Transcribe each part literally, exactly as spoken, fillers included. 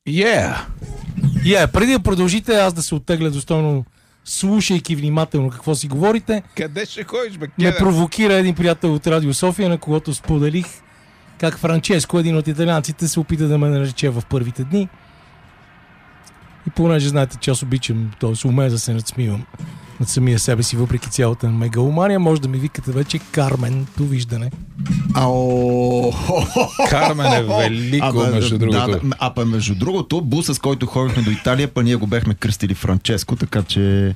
Yeah! Yeah, преди да продължите, аз да се оттегля достойно, слушайки внимателно какво си говорите. Къде ще ходиш, бе? Ме провокира един приятел от Радио София, на когото споделих как Франческо, един от италианците, се опита да ме нарече в първите дни. И понеже знаете, че аз обичам, т.е. умея да се надсмивам над самия себе си, въпреки цялата мегаломания, може да ми викате вече Кармен, довиждане. Ао! Кармен е велико, между другото. Да, а па между другото, буса, с който ходихме до Италия, па ние го бехме кръстили Франческо, така че...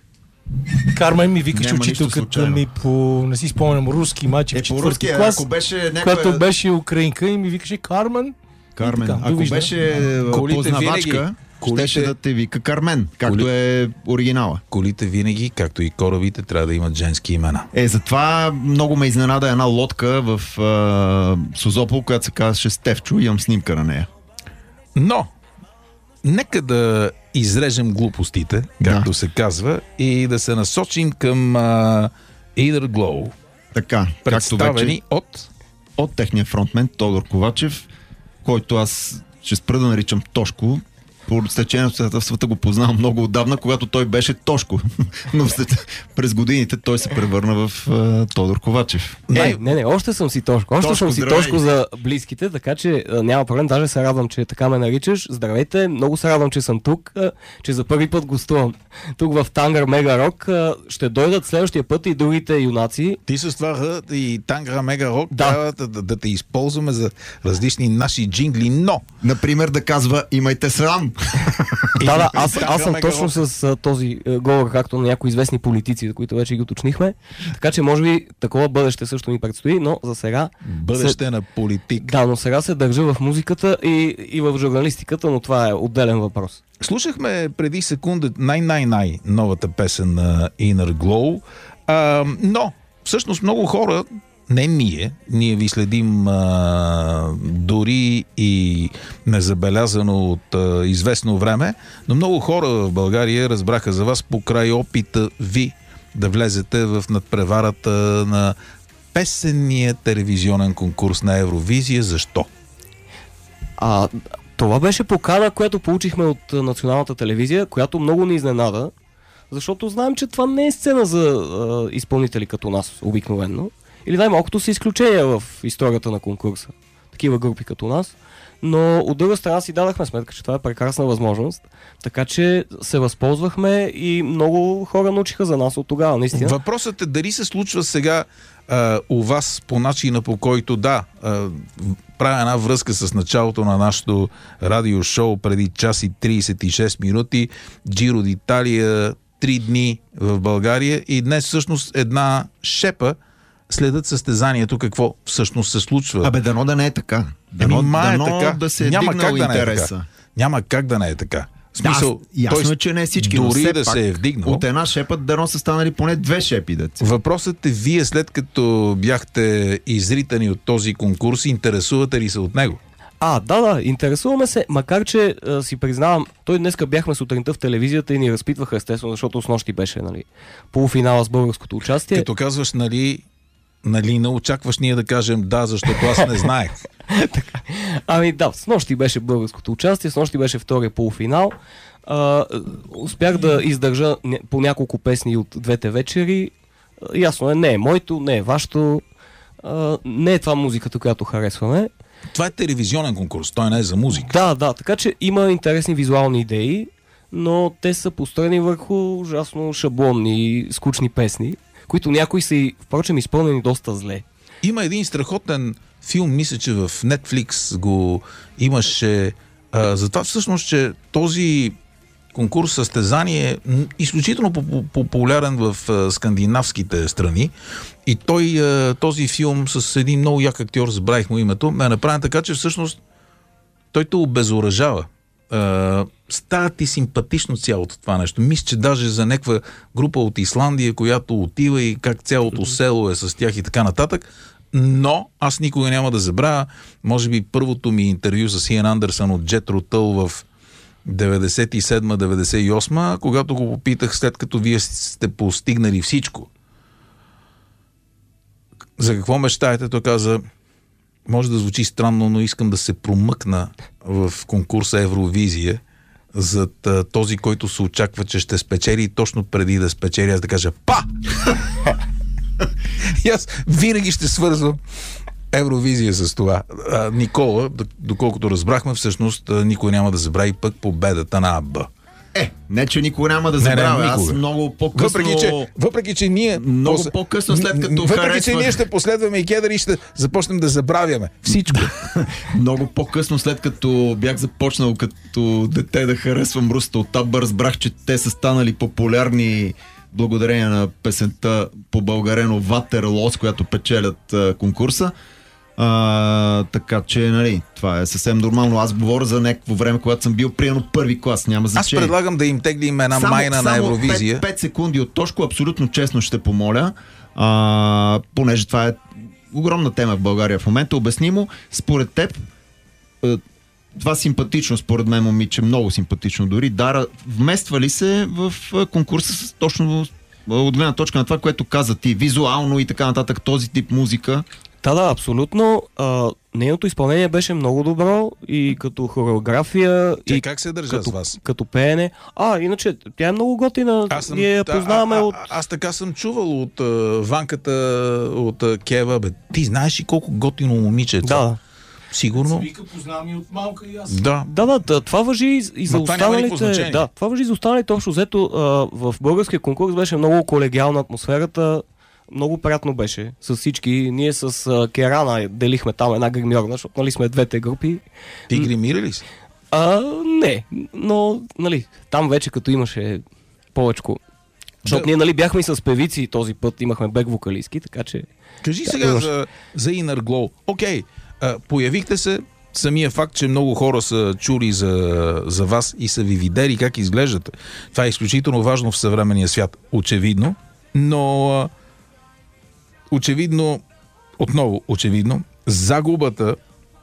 Кармен ми викаше учителката ми по, не си спомням, руски мачи е, в четвърти клас, ако беше някаква... която беше украинка и ми викаше Кармен. Кармен, така, ако беше познавачка, колите... щеше да те вика Кармен, както Коли... е оригинала. Колите винаги, както и корабите, трябва да имат женски имена. Е, затова много ме изненада една лодка в а, Созопол, която се казваше Стефчо, имам снимка на нея. Но, нека да изрежем глупостите, както да. се казва, и да се насочим към а, Inner Glow. Така, представени вече, от... от техния фронтмен Тодор Ковачев, който аз ще спра да наричам Тошко. По стечение на обстоятелствата го познавам много отдавна, когато той беше Тошко. Но през годините той се превърна в uh, Тодор Ковачев. Не, не, не, още съм си Тошко. Още Тошко, съм си здравей. Тошко за близките, така че а, няма проблем. Даже се радвам, че така ме наричаш. Здравейте, много се радвам, че съм тук, а, че за първи път гостувам. Тук в Тангър Мега Рок а, ще дойдат следващия път и другите юнаци. Ти с това и Тангър Мега Рок да. трябва да, да, да те използваме за различни наши джингли, но... Например да казва имайте срам. Да, да, аз, аз съм точно с а, този а, говор, както на някои известни политици, за които вече ги уточнихме. Така че може би такова бъдеще също ни предстои, но за сега... Бъдеще се... на политик. Да, но сега се държа в музиката и, и в журналистиката, но това е отделен въпрос. Слушахме преди секунда най-най-най новата песен на Inner Glow, а, но всъщност много хора, не ние, ние ви следим а, дори и незабелязано от а, известно време, но много хора в България разбраха за вас покрай опита ви да влезете в надпреварата на песенния телевизионен конкурс на Евровизия. Защо? А, това беше покана, която получихме от националната телевизия, която много ни изненада, защото знаем, че това не е сцена за а, изпълнители като нас, обикновено. Или най-малкото са изключения в историята на конкурса. Такива групи като нас. Но от друга страна си дадахме сметка, че това е прекрасна възможност. Така че се възползвахме и много хора научиха за нас от тогава, наистина. Въпросът е дали се случва сега а, у вас по начина, по който да, а, правя една връзка с началото на нашото радиошоу преди час и трийсет и шест минути. Джиро d'Italia, три дни в България и днес всъщност една шепа следят състезанието, какво всъщност се случва. Абе, дано да не е така. Дано, Еми, дано е така. да се е Няма дигнал как да не е интереса. така. Няма как да не е така. В смисъл, да, ясно е, че не е всички, дори но все да пак, се е вдигнал. От една шепа дано са станали поне две шепи. Деца. Въпросът е, вие след като бяхте изритани от този конкурс, интересувате ли се от него? А, да, да, интересуваме се, макар че а, си признавам, той днеска бяхме сутринта в телевизията и ни разпитваха, естествено, защото с нощи беше, нали, полуфинала с българското участие. Като казваш, нали, нали, не очакваш ние да кажем да, защото аз не знаех. Ами да, с нощи беше българското участие, с нощи беше втория полуфинал. А, успях да издържа по няколко песни от двете вечери. А, ясно е, не е моето, не е вашето, а, не е това музиката, която харесваме. Това е телевизионен конкурс, той не е за музика. Да, да, така че има интересни визуални идеи, но те са построени върху ужасно шаблонни и скучни песни, които някои са и, впрочем, изпълнени доста зле. Има един страхотен филм, мисля, че в Netflix го имаше. А, за това всъщност, че този конкурс състезание е изключително популярен в а, скандинавските страни и той, а, този филм с един много як актьор, забравих му името, ме е направен така, че всъщност той те обезоръжава. Uh, става ти симпатично цялото това нещо. Мисля, че даже за някаква група от Исландия, която отива и как цялото село е с тях и така нататък. Но аз никога няма да забравя, може би първото ми интервю с Иан Андерсън от Джетро Тъл в деветдесет и седма деветдесет и осма, когато го попитах, след като вие сте постигнали всичко. За какво мечтаете? Той каза: може да звучи странно, но искам да се промъкна в конкурса Евровизия зад а, този, който се очаква, че ще спечели, и точно преди да спечели, аз да кажа па! И аз винаги ще свързвам Евровизия с това. А, Никола, доколкото разбрахме, всъщност никой няма да забрави пък победата на АББА. Е, не, че никога няма да забравя. Аз много по-късно... Въпреки, че, въпреки, че ние... Много пос... по-късно, след като Въпреки, харесвах... че ние ще последваме и кедър и ще започнем да забравяме всичко. Много по-късно, след като бях започнал като дете да харесвам руската оттабба, разбрах, че те са станали популярни благодарение на песента по българено Ватерлоо, с която печелят а, конкурса. А, така че, нали, това е съвсем нормално. Аз говоря за някакво време, когато съм бил приемно първи клас. Няма значение. Аз предлагам да им теглим една само, майна само на Евровизия. пет секунди от Тошко, абсолютно честно ще помоля, а, понеже това е огромна тема в България в момента. Обяснимо, според теб, това симпатично, според мен, момиче, много симпатично дори. Дара, вмества ли се в конкурса с точно от гледна точка на това, което каза ти, визуално и така нататък, този тип музика? Да, да, абсолютно. А, нейното изпълнение беше много добро и като хореография. Тя и как се държа като, с вас? Като пеене. А, иначе, тя е много готина. Аз, Ние я познаваме а, а, от... а, аз така съм чувал от uh, Ванката, от uh, Кева. Бе, ти знаеш ли колко готино момиче е това? Да. Сигурно. Вика, познавам и от малка и аз. Да. Да, да, това важи и, и за това няма никакво останалите. значение. Да, това важи и за останалите. Общо взето а, в българския конкурс беше много колегиална атмосферата. Много приятно беше с всички. Ние с а, Керана делихме там една гримьорна, защото нали сме двете групи. Ти гримира ли си? А, не, но нали, там вече като имаше повечко. Защото Да. ние нали бяхме и с певици този път, имахме бек вокалистки, така че... Кажи Да, сега имаш. за, за Inner Glow. Окей, а, появихте се, самия факт, че много хора са чули за, за вас и са ви видели как изглеждате. Това е изключително важно в съвременния свят, очевидно, но а, очевидно, отново очевидно, загубата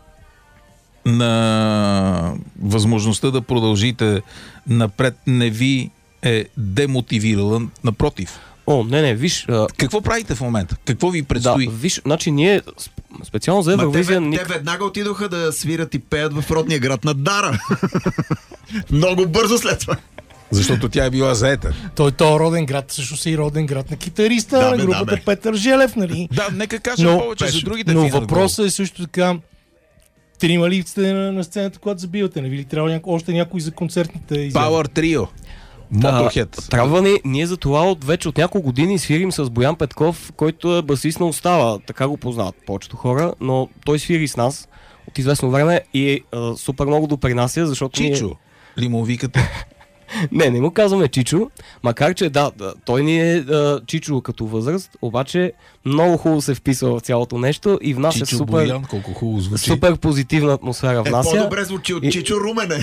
на възможността да продължите напред не ви е демотивирала, напротив. О, не, не, виж... А... Какво правите в момента? Какво ви предстои? Да, виж, значи ние сп- специално за Ма Евровизия... те, ник... те веднага отидоха да свират и пеят в родния град на Дара. Много бързо след това. Защото тя е била заета. Той то роден град, също си и роден град на китариста Да, на бе, групата да, бе. Петър Желев, нали? Да, нека кажем Но- повече за другите. Но в Inner въпросът е също така, трима ли сте на, на сцената, когато забивате? Не ви ли трябва няко, още някой за концертните Glow. изяви? Power Trio. Motorhead. Трябва ни, ние за това от вече от няколко години свирим с Боян Петков, който е басист на Остава, така го познават повечето хора, но той свири с нас от известно време и а, супер много допринася, защото ние... Чичо. Ли му викате? Не, не му казваме Чичо, макар че да, да той ни е а, Чичо като възраст, обаче много хубаво се вписва в цялото нещо и внася Чичо супер, Боян, колко хубаво звучи. супер позитивна атмосфера Е, внася. по-добре звучи от И- Чичо Румене.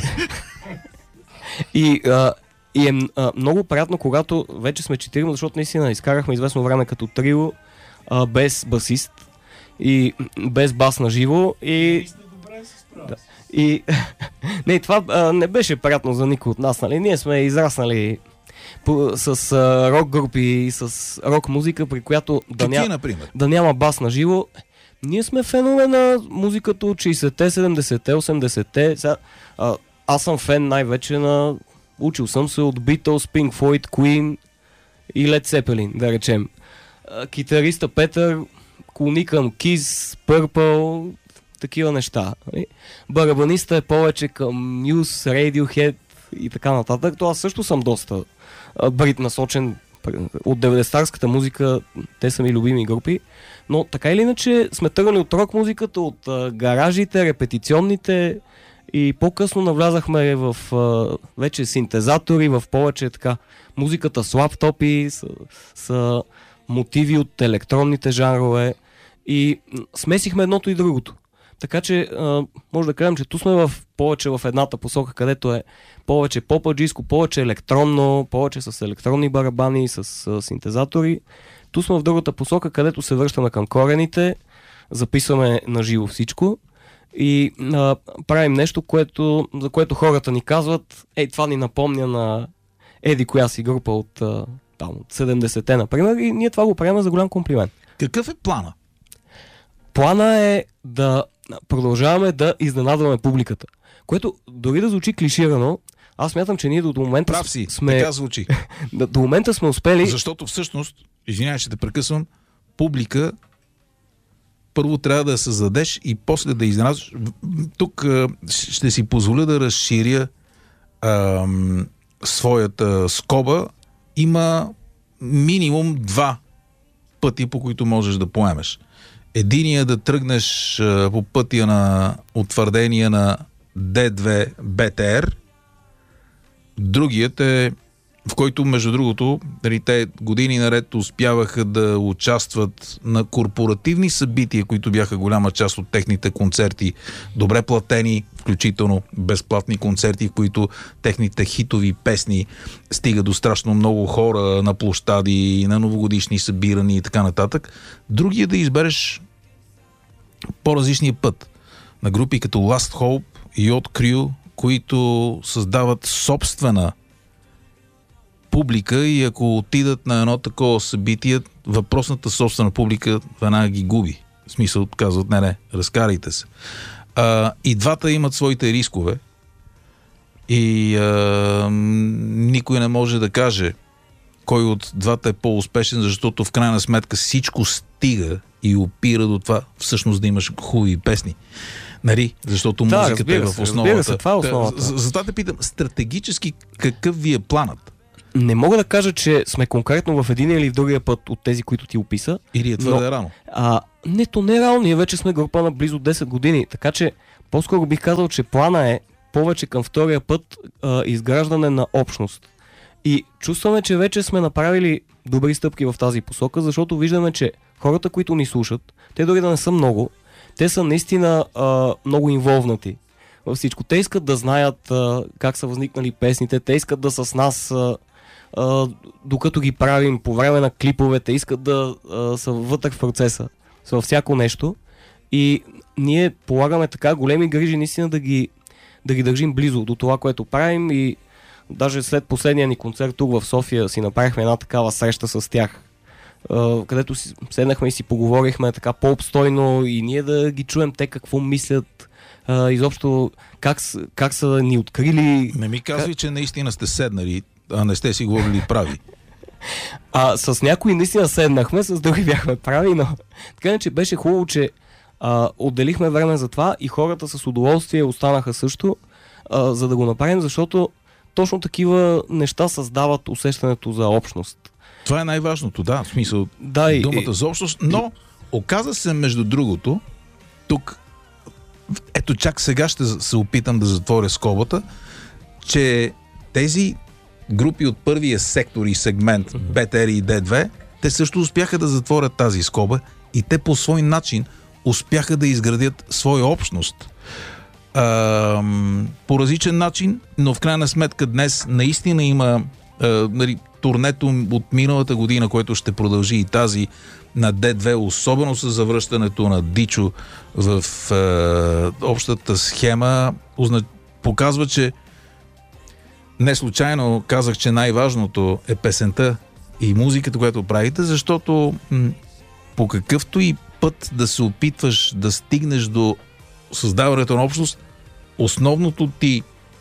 И, а, и е а, много приятно, когато вече сме четирима, защото наистина изкарахме известно време като трио, а, без басист и без бас на живо. И, да, и не, това а, не беше приятно за никой от нас. Нали? Ние сме израснали по, с а, рок групи и с рок музика, при която да, Какви, ня, например? да няма бас на живо. Ние сме фенове на музиката от шейсетте, седемдесетте, осемдесетте. Сега, а, аз съм фен най-вече на... Учил съм се от Beatles, Pink Floyd, Queen и Led Zeppelin, да речем. А, китариста Петър клони към Kiss, Purple, такива неща. нали? Барабаниста е повече към Muse, Radiohead и така нататък. То аз също съм доста а, брит насочен от деветдесетарската музика, те са ми любими групи. Но така или иначе сме тръгнали от рок музиката, от а, гаражите, репетиционните и по-късно навлязахме в а, вече синтезатори, в повече така музиката с лаптопи, с, с мотиви от електронните жанрове и м, смесихме едното и другото. Така че а, може да кажем, че ту сме в повече в едната посока, където е повече попаджийско, повече електронно, повече с електронни барабани, с а, синтезатори. Ту сме в другата посока, където се връщаме към корените, записваме на живо всичко и а, правим нещо, което, за което хората ни казват, ей, това ни напомня на еди коя си група от, а, там, от седемдесетте, например, и ние това го правим за голям комплимент. Какъв е плана? плана е да продължаваме да изненадваме публиката. Което дори да звучи клиширано, аз смятам, че ние до, до момента Прав си, сме... така звучи. до, до момента сме успели... Защото всъщност, извинявай, ще те прекъсвам, публика първо трябва да я създадеш и после да изненадваш. Тук а, ще си позволя да разширя а, своята скоба. Има минимум два пъти, по които можеш да поемеш. Единият да тръгнеш а, по пътя на утвърдения на Д две Б Т Р. Другият е, в който, между другото, дали те години наред успяваха да участват на корпоративни събития, които бяха голяма част от техните концерти, добре платени, включително безплатни концерти, в които техните хитови песни стига до страшно много хора на площади, на новогодишни събирани и така нататък. Другия да избереш по-различния път. На групи като Last Hope и Yacht Crew, които създават собствена публика и ако отидат на едно такова събитие, въпросната собствена публика веднага ги губи. В смисъл, казват, не, не, разкарайте се. А, и двата имат своите рискове и а, никой не може да каже кой от двата е по-успешен, защото в крайна сметка всичко стига и опира до това всъщност да имаш хубави песни. Нали? Защото да, музиката е в се, основата. Се, това е основата. Затова те питам, стратегически какъв ви е планът? Не мога да кажа, че сме конкретно в един или в другия път от тези, които ти описа. Или е твърде но, рано? А, не, то не е рано. Ние вече сме група на близо десет години. Така че по-скоро бих казал, че плана е повече към втория път а, изграждане на общност. И чувстваме, че вече сме направили добри стъпки в тази посока, защото виждаме, че хората, които ни слушат, те дори да не са много, те са наистина а, много инволвнати във всичко. Те искат да знаят а, как са възникнали песните, те искат да са с нас а, а, докато ги правим по време на клиповете, искат да а, са вътре в процеса, са във всяко нещо и ние полагаме така големи грижи наистина да ги, да ги държим близо до това, което правим и даже след последния ни концерт тук в София си направихме една такава среща с тях, където си, седнахме и си поговорихме така по-обстойно и ние да ги чуем те какво мислят, а, изобщо как, как са ни открили. Не ми казвай, как... че наистина сте седнали, а не сте си говорили прави. А с някои наистина седнахме, с други бяхме прави, но така не, че беше хубаво, че а, отделихме време за това и хората с удоволствие останаха също, а, за да го направим, защото точно такива неща създават усещането за общност. Това е най-важното, да, в смисъл да, и, думата за общност, но оказа се между другото, тук, ето чак сега ще се опитам да затворя скобата, че тези групи от първия сектор и сегмент Б Т Р и Д две, те също успяха да затворят тази скоба и те по свой начин успяха да изградят своя общност. А, по различен начин, но в крайна сметка днес наистина има а, нали, турнето от миналата година, което ще продължи и тази на Д две, особено с завръщането на Дичо в е, общата схема, узна... показва, че не случайно казах, че най-важното е песента и музиката, която правите, защото м- по какъвто и път да се опитваш да стигнеш до създаването на общност, основното ти,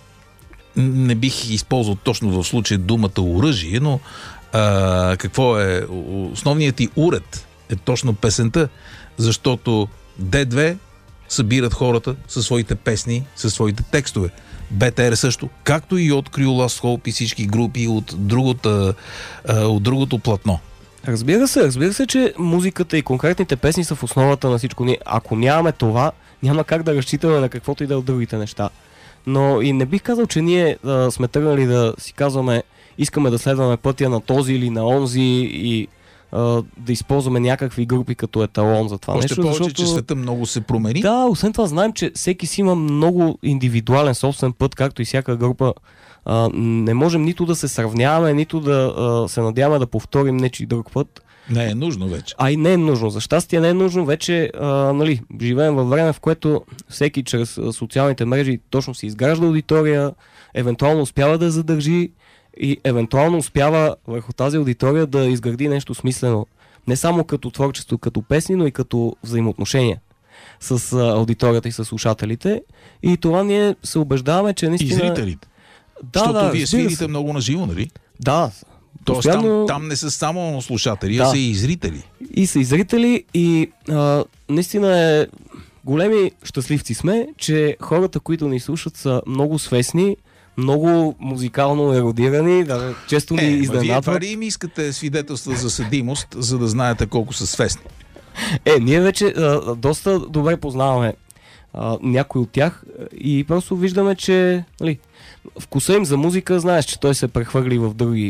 не бих използвал точно в случая думата оръжие, но а, какво е? Основният ти уред е точно песента, защото Д две събират хората със своите песни, със своите текстове. Б Т Р също, както и от Crew, Last Hope и всички групи от другото, от другото платно. Разбира се, разбира се, че музиката и конкретните песни са в основата на всичко. Ако нямаме това, няма как да разчитаме на каквото и да е от другите неща. Но и не бих казал, че ние а, сме тръгнали да си казваме, искаме да следваме пътя на този или на онзи и а, да използваме някакви групи като еталон за това Още нещо. повече, защото... че света много се промени. Да, освен това знаем, че всеки си има много индивидуален собствен път, както и всяка група. А, не можем нито да се сравняваме, нито да а, се надяваме да повторим нечи друг път. Не е нужно вече. А и не е нужно. За щастие не е нужно. Вече а, нали, живеем във време, в което всеки чрез а, социалните мрежи точно си изгражда аудитория, евентуално успява да задържи и евентуално успява върху тази аудитория да изгради нещо смислено. Не само като творчество, като песни, но и като взаимоотношения. с а, аудиторията и с слушателите. И това ние се убеждаваме, че И наистина... зрителите. Да, Защото да, вие разбира свирите се. много на живо, нали? Да. Тоест Постоянно... там, там не са само слушатели, а Да. са и зрители. И са и зрители, и а, наистина е големи щастливци сме, че хората, които ни слушат, са много свестни, много музикално еродирани, да, често ни Е, ма вие изненадват. това ли им искате свидетелства за съдимост, за да знаете колко са свестни? Е, ние вече а, доста добре познаваме а, някой от тях и просто виждаме, че нали, вкуса им за музика, знаеш, че той се прехвърли в други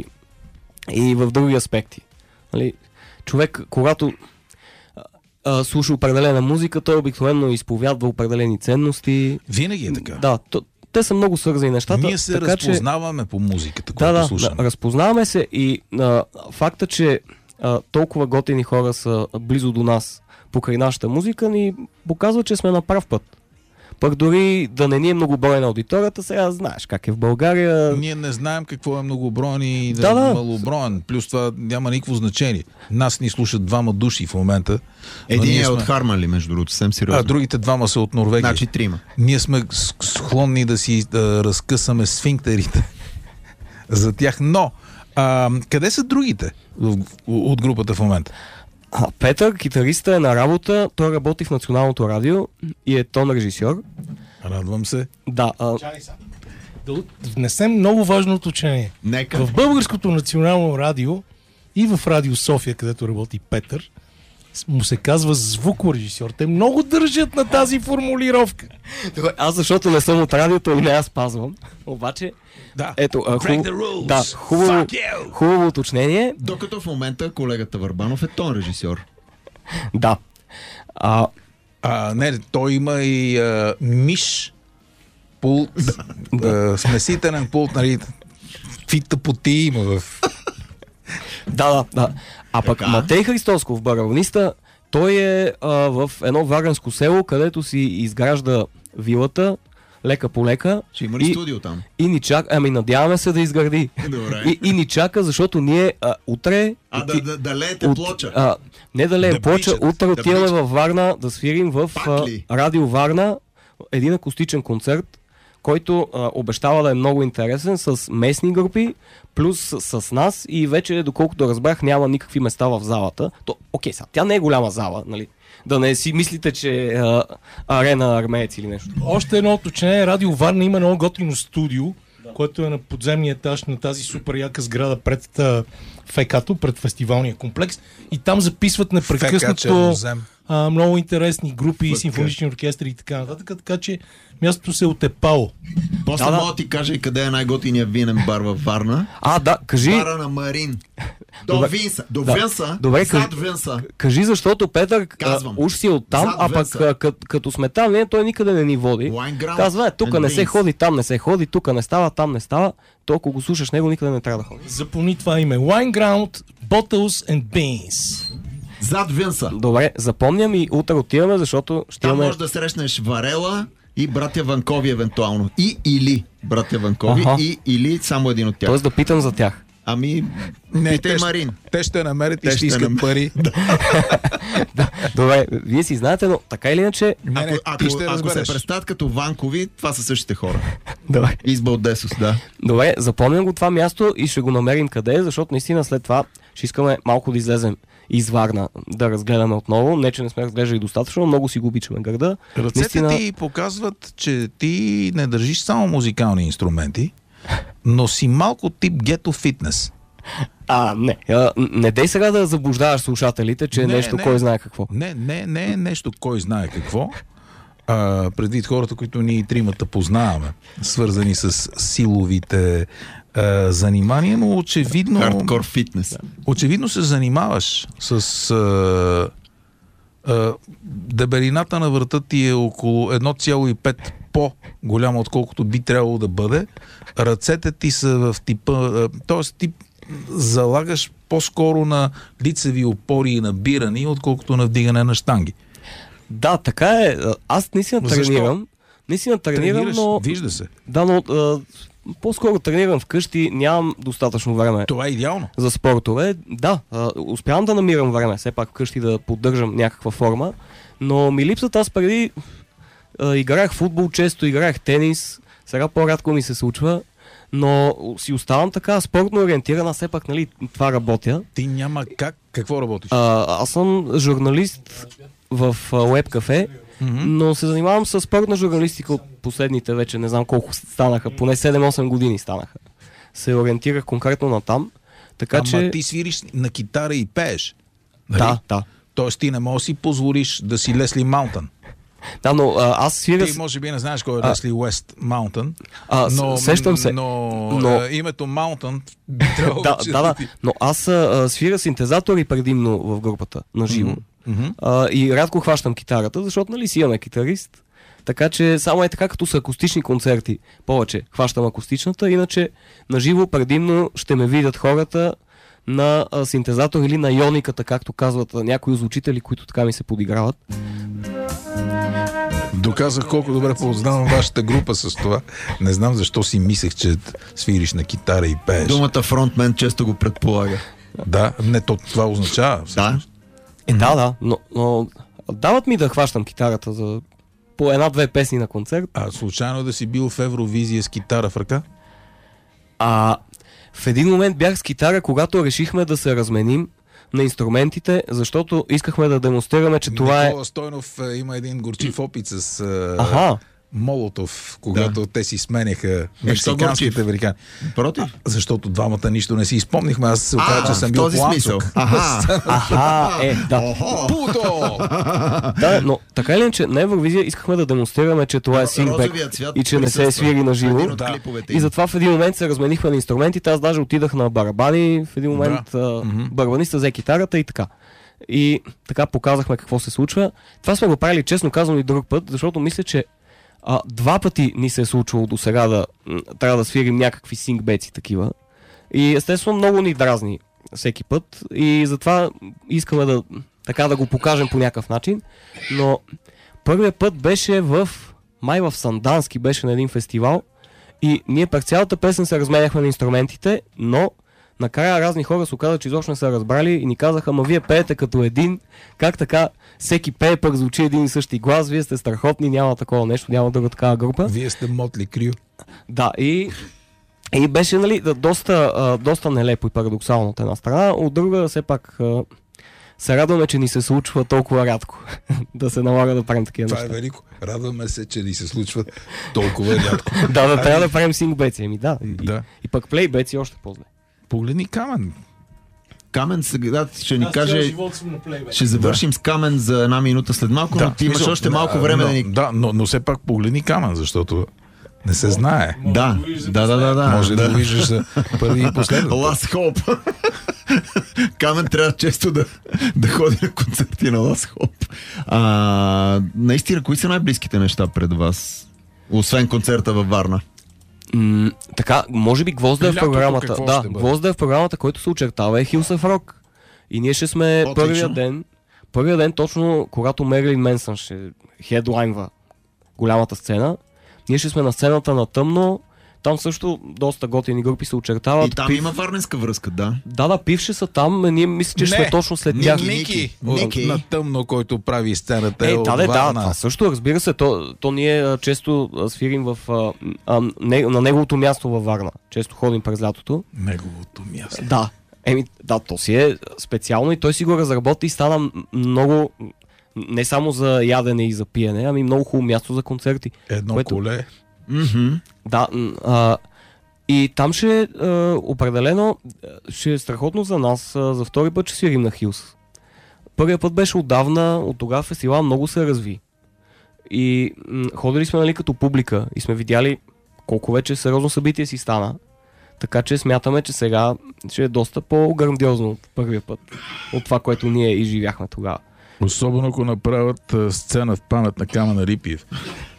и в други аспекти. Нали, човек, когато а, а, слуша определена музика, той обикновено изповядва определени ценности. Винаги е така. Да, то, те са много свързани нещата. Ние се така, разпознаваме по музиката, Да, която да, слушаме. да, разпознаваме се и а, факта, че а, толкова готини хора са близо до нас покрай нашата музика, ни показва, че сме на прав път. Пък дори да не ни е многобройна аудиторията, сега знаеш как е в България. Ние не знаем какво е многоброен и да, Да, да. е малоброен. Плюс това няма никакво значение. Нас ни слушат двама души в момента. но Един ние е сме- от Харманли, между другото, съвсем сериозно. А другите двама са от Норвегия. Значи трима. Ние сме с- склонни да си да разкъсаме сфинктерите за тях. Но, а, къде са другите в- от групата в момента? А, Петър, китариста е на работа, той работи в Националното радио и е тон режисьор. Радвам се. Да, а, Чакай сега. Да от- внесем много важно уточнение. Нека. В Българското национално радио и в Радио София, където работи Петър, с- му се казва звукорежисьор. Те много държат на тази формулировка. добре, аз защото не съм от радиото и не я спазвам. Обаче, Да. ето, а, Break хуб... the rules. да, хубаво, Fuck you. хубаво уточнение. Докато в момента колегата Върбанов е тон режисьор. Да. А, А, не, той има и а, миш пулт, а, смесителен пулт, нали, какви тъпоти има в... Да, да, да. А пък Така. Матей Христосков, барабаниста, той е а, в едно варненско село, където си изгражда вилата, лека по лека. Ще има ли и, студио там? и ни чака, ами надяваме се да изгради. Добре. И, и ни чака, защото ние а, утре... А да, оти- да, да леете от- плоча. А, не да леем Да плоча, бичат, утре да отиваме бичат. във Варна да свирим в Пак а, ли? Радио Варна един акустичен концерт, който а, обещава да е много интересен с местни групи, плюс с, с нас и вече, доколкото разбрах, няма никакви места в залата. То, окей, сега, тя не е голяма зала, нали? Да не си мислите, че е а, арена армеец или нещо. Още едно уточнение. Радио Варна има много готино студио, което е на подземния етаж на тази супер яка сграда пред а, ФК-то, пред фестивалния комплекс. И там записват непрекъснато Чернозем. а, много интересни групи, Фъка. симфонични оркестри и така нататък. Така че мястото се е отепало. После Да, да. мога да ти кажа и къде е най-готиният винен бар във Варна. А, да, кажи, Бара на Марин. До Добре. Винса. До Да. Винса. Добре, Зад кажи- Винса. кажи защото Петър а, Казвам. уж си оттам, Зад а пък Венца. Е, а, кът, като сме там, не, той никъде не ни води. Wine Ground Казва, е, тук and не се Beans. ходи, там не се ходи, тук не става, там не става. То ако го слушаш него, никъде не трябва да ходи. Запомни това име. Wine Ground, Bottles and Beans. Зад Винса. Добре, запомням и утре отиваме, защото ще Там имаме... можеш да срещнеш Варела и братя Ванкови евентуално. И или братя Ванкови, Аха. и или само един от тях. Тоест да питам за тях. Ами, Не, питай те, ще- Марин. те ще намерят и Те ще ще искат нам- пари. Добре, вие си знаете, но така или иначе... Не, не, Ако, ако, ти ще ако се разбереш. представят като Ванкови, това са същите хора. Добре. Избал Десус, да. Добре, запомням го това място и ще го намерим къде е, защото наистина след това ще искаме малко да излезем из Варна, да разгледаме отново. Не, че не сме разглеждали достатъчно, много си го обичаме града. Ръцете Наистина- ти показват, че ти не държиш само музикални инструменти, но си малко тип гето фитнес. А, не. А, не дей сега да заблуждаваш слушателите, че е Не, нещо не. кой знае какво. Не, не, не е нещо кой знае какво. А, предвид хората, които ние тримата познаваме, свързани с силовите а, занимания, но очевидно, Хардкор фитнес. очевидно се занимаваш с а, а, дебелината на врата ти е около едно цяло и пет по-голяма, отколкото би трябвало да бъде. Ръцете ти са в типа, т.е. ти залагаш по-скоро на лицеви опори и набирани, отколкото на вдигане на щанги. Да, така е. Аз наистина Но защо? тренирам. Наистина тренирам, Тренираш, но... вижда се. Да, но а, по-скоро тренирам вкъщи, нямам достатъчно време Това е идеално. за спортове. Да, а, успявам да намирам време, все пак вкъщи да поддържам някаква форма, Но ми липсват. Аз преди а, играех футбол, често играех тенис, сега по-рядко ми се случва, но си оставам така спортно ориентирана, все пак, нали, това работя. Ти няма как, какво работиш? А, аз съм журналист в Web Cafe, mm-hmm. но се занимавам с спортна журналистика от последните вече, не знам колко станаха, поне седем-осем години станаха. Се ориентирах конкретно на там. Така, Ама че... ти свириш на китара и пееш. Нали? Да, да. Тоест ти не можеш да си позволиш да си Лесли Маунтън. Да, но а, аз свиря... Ти може би не знаеш кой е а... Лесли Уест Маунтън. А, но, сещам се. Но, но... А, името Маунтън би трябвало да, че да, да, ти... но аз а, свиря синтезатори предимно в групата, на живо. Mm-hmm. А, и рядко хващам китарата, защото, нали, си имаме китарист. Така че само е така, като са акустични концерти. Повече хващам акустичната, иначе на живо предимно ще ме видят хората на а, синтезатор или на иониката, както казват а, някои звучители, които така ми се подиграват. Доказах колко добре познавам вашата група с това. Не знам защо си мислех, че свириш на китара и пееш. Думата фронтмен често го предполага. Да, не, то това означава. Да. Е, да, да, но, но дават ми да хващам китарата за по една-две песни на концерт. А случайно да си бил в Евровизия с китара в ръка? А в един момент бях с китара, когато решихме да се разменим на инструментите, защото искахме да демонстрираме, че това е... Никола Стойнов е, има един горчив опит с е, Аха. Молотов, когато да. те си сменяха Е, мексиканските американци. Против? Защото двамата нищо не си изпомнихме. Аз се оказа, че съм бил този смисъл. планчук. Аха. Аха, е, да. Путо! Да, но така или иначе на Евровизия искахме да демонстрираме, че това е сингбек и че не се свири на живо. Да. И затова в един момент се разменихме на инструментите. Аз даже отидах на барабани. В един момент да. а, барабаниста взе китарата и така. И така показахме какво се случва. Това сме го правили, честно казано, и друг път, защото мисля, че а, два пъти ни се е случвало до сега да м, трябва да свирим някакви сингбеци такива. И естествено много ни дразни всеки път. И затова искаме да, така да го покажем по някакъв начин. Но първият път беше в май в Сандански, беше на един фестивал. И ние през цялата песен се разменяхме на инструментите, но накрая разни хора се оказа, че изобщо не са разбрали и ни казаха: ама вие пеете като един, как така всеки пее, пък звучи един и същи глас, вие сте страхотни, няма такова нещо, няма друга такава група. Вие сте Мотли Крю. Да, и, и беше, нали, доста, а, доста нелепо и парадоксално от една страна, от друга все пак а, се радваме, че ни се случва толкова рядко да се налага да правим такива Това неща. е велико. Радваме се, че ни се случва толкова рядко. Да, да, трябва да правим сингбеци, ами да. И, Да. и пък плейбеци още по-зле. Погледни Камен. Камен сега ще ни каже... живот съм на плейбек. Ще завършим с Камен за една минута след малко, но ти имаш смисъл, още малко а, време но, да ни... Да, но, но все пак погледни Камен, защото не се знае. Да, да, да, да, да. Може да, да го виждаш за първи и последен. Last Hope. Камен трябва често да, да ходи на концерти на Last Hope. А, наистина, кои са най-близките неща пред вас? Освен концерта във Варна. М, така, може би Гвозда е в Лятото програмата. какво Да, ще бъде? Гвозда е в програмата, който се очертава е Hills of Rock. И ние ще сме Отлично. първия ден, първия ден точно когато Мерлин Менсън ще хедлайнва голямата сцена. Ние ще сме на сцената на тъмно. Там също доста готини групи се очертават. И там Пив- има варненска връзка, да. Да, да, пивши са там. Ние мисля, че ще Не, сме точно след Ники, тях. Ники, Ники. от- на тъмно, който прави сцената. Е, от да, да, да, Варна. това също, разбира се, то, то ние а, често а, свирим в, а, а, не, на неговото място във Варна. Често ходим през лятото. Неговото място. Да, еми, да, то си е специално и той си го разработи и стана м- много, не само за ядене и за пиене, ами много хубаво място за концерти. Едно Което- коле. Мгм. Да, м, а, и там ще а, определено ще е страхотно за нас. А, за втори път ще свирим на Хилс. Първият път беше отдавна, от тогава фестивал много се разви. И м, ходили сме, нали, като публика и сме видяли колко вече сериозно събитие си стана. Така че смятаме, че сега ще е доста по-грандиозно от първия път, от това, което ние изживяхме тогава. Особено ако направят а, сцена в памет на Камен Рипиев,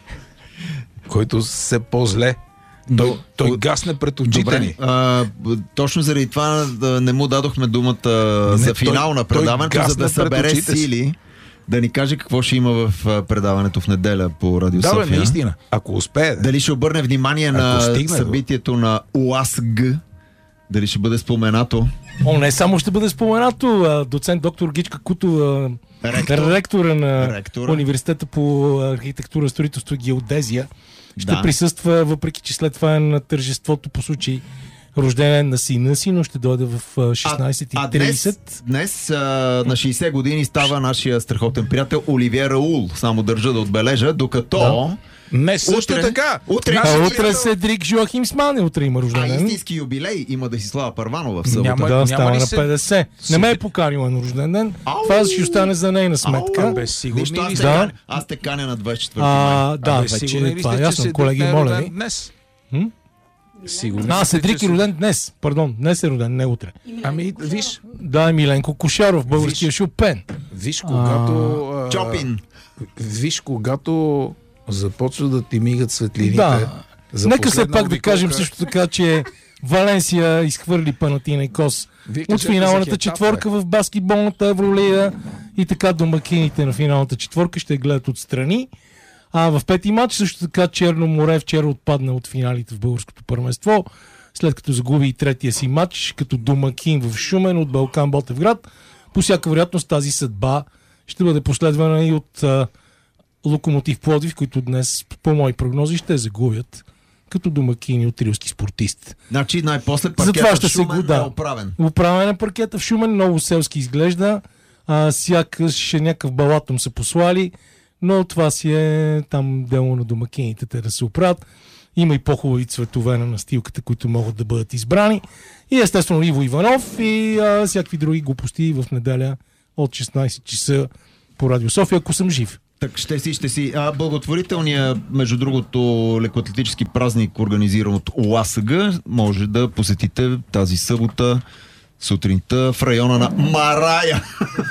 който се по-зле. Той, той гасне пред очите Добре, ни. а, точно заради това да не му дадохме думата не, за финал той- на той предаването, за гасна да пред събере очите си. сили, да ни каже какво ще има в а, предаването в неделя по Радио Да, бе, София. наистина. Ако успее. Дали ще обърне внимание Ако на стигне до- събитието на УАСГ Дали ще бъде споменато? О, не само ще бъде споменато, а, доцент доктор Гичка Кутова, Ректор. ректора на Ректора. Университета по архитектура, строителство и геодезия, ще Да. присъства, въпреки че след това е на тържеството по случай рожден на сина си, но ще дойде в а, шестнайсет и А трийсет. днес, днес а, на шейсет години става нашия страхотен приятел Оливие Раул. Само държа да отбележа, докато... Да. Не също Утре- така. утре- Нашия А Нашия утре приятел- Седрик Жоахим Смане, утре има А рожден. истински юбилей има да си Слава Първанова в събота. Няма- Да, няма става ли на се- петдесет. Не ме е поканила на рожден ден. Ау! Това ще остане за нейна сметка. Ау! Бе, сигурни Нищо, аз, ли те сте? Да. каня, аз те каня на двайсет и четвърти май. А, да, Абе, вече сигурни ли това сте, е че ясно. Седрик Колеги, не е моля роден ви. Днес. М? Сигурни А, ли сте, Седрик че е роден днес. Пардон, днес е роден, не утре. Ами, виж, Да, Миленко Кошаров, българския Виж. Шопен. виж, когато... а, Чопин. Виж, когато започва да ти мигат светлините. Да. за Нека все последна пак да кажем обиколка, също така, че Валенсия изхвърли Панатинайкос Вие от кажете за финалната Хетафе. четворка в баскетболната Евролига и така домакините на финалната четворка ще гледат отстрани. А в пети матч също така Черно море вчера отпадна от финалите в българското първенство, след като загуби и третия си матч като домакин в Шумен от Балкан Ботевград. По всяка вероятност тази съдба ще бъде последвана и от а, Локомотив Пловдив, които днес по мои прогнози ще загубят като домакини от рилски спортист. Значи най-после Затова паркетът ще в се Шумен го- да. е оправен. Управен на паркета в Шумен, много селски изглежда, а, сякаш някакъв балатом са послали, но това си е там дело на домакините, те да се оправят. Има и по-хубави цветове на настилката, които могат да бъдат избрани. И естествено Иво Иванов и а, всякакви други глупости в неделя от шестнайсет часа по Радио София, ако съм жив. Так, ще си, ще си. А, благотворителният, между другото, лекоатлетически празник, организиран от ОАСГ, може да посетите тази събота сутринта в района на Марая.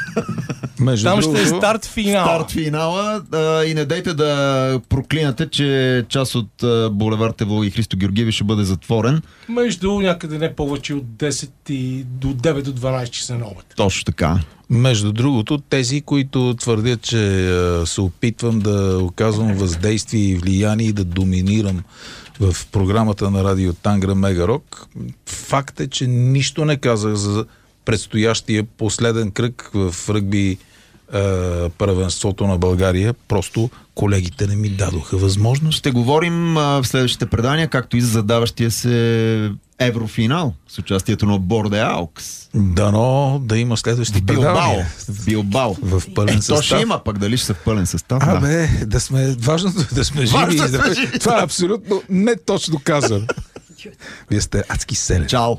Между Там ще е другото, старт финал. Старт финала. А, и не дайте да проклинате, че част от а, булевард Евлоги Христо Георгиеви ще бъде затворен. Между някъде не повече от десет и до девет до дванайсет часа на обед. Точно така. Между другото, тези, които твърдят, че а, се опитвам да оказвам въздействие и влияние и да доминирам в програмата на радио Тангра Мегарок, факт е, че нищо не казах за предстоящия последен кръг в ръгби а, първенството на България. Просто колегите не ми дадоха възможност. Ще говорим а, в следващите предания, както и за задаващия се еврофинал с участието на Борде Аукс. Дано да има следващи Билбао. предавания Билбао. в пълен Е, то състав. ще има, пък дали ще са в пълен състав? Да. Абе, да сме, важното е да сме живи. Важно и да да- сме живи, Това е абсолютно не точно казано. Вие сте адски селен. Чао!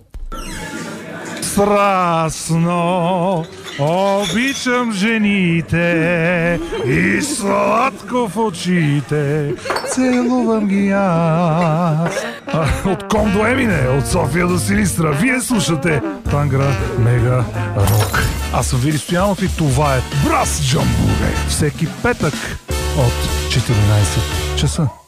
Страстно обичам жените и сладко в очите целувам ги аз. А, От Ком до Емине, от София до Силистра, вие слушате Тангра Мега Рок. Аз съм Вили Стоянов и това е Брас Джамбуре. Всеки петък от четиринайсет часа.